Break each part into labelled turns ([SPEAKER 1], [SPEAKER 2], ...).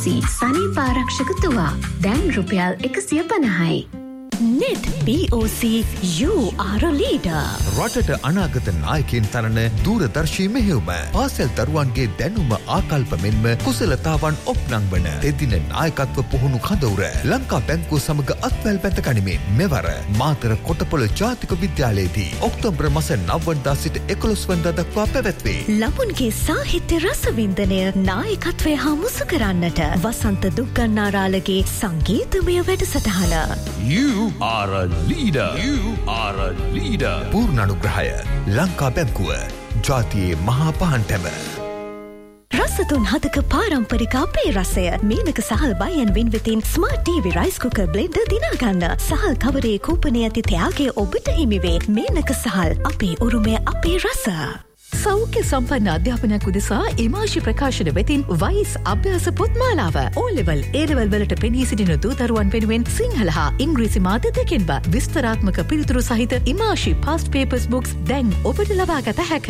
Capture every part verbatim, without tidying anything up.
[SPEAKER 1] සී සනීප ආරක්ෂක තුවා දැන් රුපියල් එකසිය පනහයි. Net B O C you are a leader.
[SPEAKER 2] රටට අනාගත නායකයන් තරන දූරදර්ශී මෙහෙයුම පාසල් දරුවන්ගේ දැනුම ආකල්ප මෙන්ම කුසලතාවන් ඔප්නංවන එදින නායකත්ව පුහුණු කඳවුර ලංකා බැංකුව සමග අත්වැල් බැඳ ගනිමින් මෙවර මාතර කොටපොළ ජාතික විද්‍යාලයේදී ඔක්තෝබර් මාස නව වනදා සිට එකොළොස් වනදා දක්වා පැවැත්වේ.
[SPEAKER 1] ළමුන්ගේ සාහිත්‍ය රසවින්දනය නායකත්වය හා මුසු කරන්නට වසන්ත දුක්ගන්නාරාලගේ සංගීතමය වැඩසටහන.
[SPEAKER 2] You are a leader. You are a leader. පූර්ණානුග්‍රහය Lanka බැංකුව ජාතියේ මහා පහන්ටැව.
[SPEAKER 1] රසතුන් හදක පාරම්පරික අපේ රසය Menaka සහල් බයන් වින්විතින් smart TV rice cooker blender දිනාගන්න. සහල් කවරේ කූපනයේ ඇති ත්‍යාගය ඔබට හිමිවේ. මේනක සහල් අපේ උරුමය අපේ රස.
[SPEAKER 3] සෞඛ්‍ය සම්පන්න අධ්‍යාපනයක් උදෙසා ඉමාශි ප්‍රකාශන වෙතින් වයිස් අභ්‍යාස පොත්මාලාව ඕ ලෙවල් ඒ ලෙවල් වලට පෙනී සිටින දූ දරුවන් වෙනුවෙන් සිංහල හා ඉංග්‍රීසි මාධ්‍ය දෙකෙන්ම විස්තරාත්මක පිළිතුරු සහිත ඉමාශි පාස්ට් පේපර්ස් බුක්ස් දැන් ඔබට ලබා ගත හැක.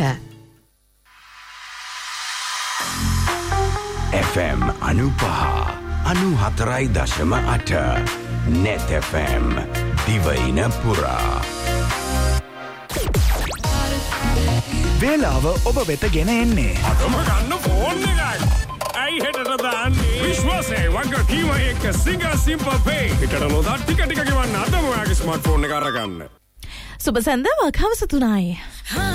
[SPEAKER 4] F M අනුපහ අනුහතරයි දශම අට Net F M දිවයින පුරා
[SPEAKER 5] වේලාව ඔබ වෙත ගෙන එන්නේ
[SPEAKER 6] අතම ගන්න ෆෝන් එකයි. ඇයි හෙටට දාන්නේ? විශ්වාසය වගකීම එක්ක සිංගල් සිම්පල් පේ. එකට නොදා ටික ටික ගෙවන්න අදම ඔයාගේ ස්මාර්ට්ෆෝන් එක අරගන්න.
[SPEAKER 3] සුබ සන්දාවක් හවස තුනයි.